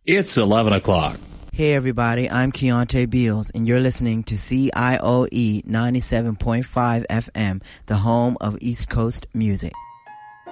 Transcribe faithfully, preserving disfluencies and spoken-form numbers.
It's eleven o'clock. Hey everybody, I'm Keontae Beals, and you're listening to C I O E ninety-seven point five F M, the home of East Coast music.